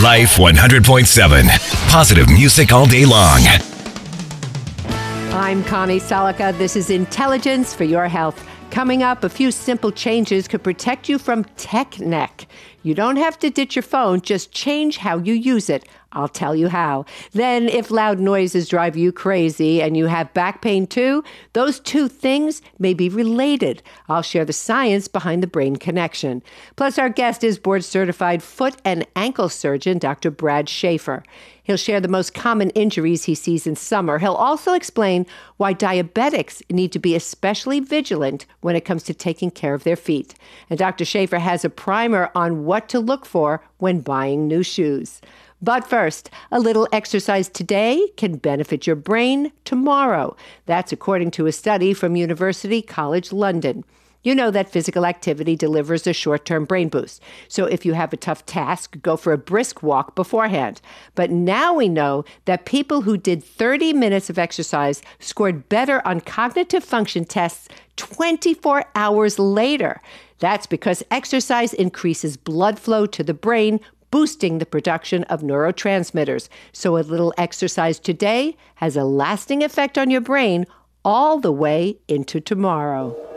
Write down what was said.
Life 100.7. Positive music all day long. I'm Connie Salica. This is Intelligence for Your Health. Coming up, a few simple changes could protect you from tech neck. You don't have to ditch your phone, just change how you use it. I'll tell you how. Then, if loud noises drive you crazy and you have back pain too, those two things may be related. I'll share the science behind the brain connection. Plus, our guest is board-certified foot and ankle surgeon, Dr. Brad Schaefer. He'll share the most common injuries he sees in summer. He'll also explain why diabetics need to be especially vigilant when it comes to taking care of their feet. And Dr. Schaefer has a primer on what to look for when buying new shoes. But first, a little exercise today can benefit your brain tomorrow. That's according to a study from University College London. You know that physical activity delivers a short-term brain boost. So if you have a tough task, go for a brisk walk beforehand. But now we know that people who did 30 minutes of exercise scored better on cognitive function tests 24 hours later. That's because exercise increases blood flow to the brain, boosting the production of neurotransmitters. So a little exercise today has a lasting effect on your brain all the way into tomorrow.